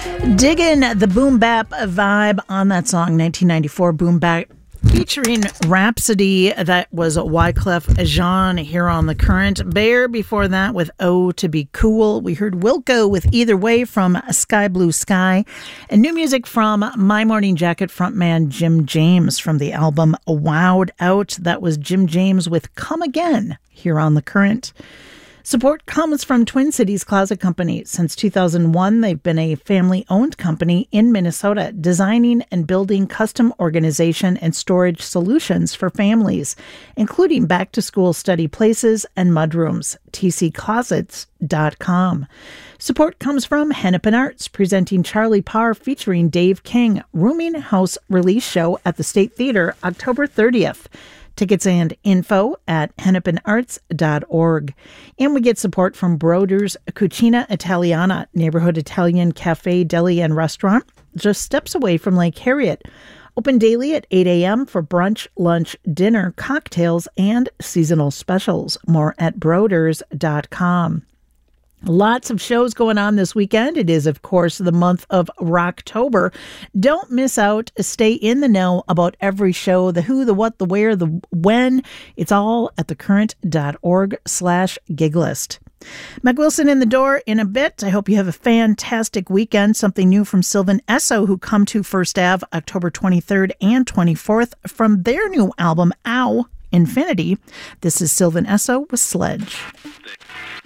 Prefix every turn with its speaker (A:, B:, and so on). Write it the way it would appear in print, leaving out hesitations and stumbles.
A: Digging the boom bap vibe on that song, 1994 boom bap featuring Rhapsody. That was Wyclef Jean here on The Current. Bear before that with Oh to Be Cool. We heard Wilco with Either Way from Sky Blue Sky. And new music from My Morning Jacket frontman Jim James from the album Wowed Out. That was Jim James with Come Again here on The Current. Support comes from Twin Cities Closet Company. Since 2001, they've been a family-owned company in Minnesota, designing and building custom organization and storage solutions for families, including back-to-school study places and mudrooms. tcclosets.com. Support comes from Hennepin Arts, presenting Charlie Parr featuring Dave King, Rooming House release show at the State Theater, October 30th. Tickets and info at hennepinarts.org. And we get support from Broder's Cucina Italiana, neighborhood Italian cafe, deli, and restaurant, just steps away from Lake Harriet. Open daily at 8 a.m. for brunch, lunch, dinner, cocktails, and seasonal specials. More at broders.com. Lots of shows going on this weekend. It is, of course, the month of Rocktober. Don't miss out. Stay in the know about every show, the who, the what, the where, the when. It's all at thecurrent.org/giglist. Meg Wilson in the door in a bit. I hope you have a fantastic weekend. Something new from Sylvan Esso, who come to First Ave October 23rd and 24th from their new album, Ow, Infinity. This is Sylvan Esso with Sledge.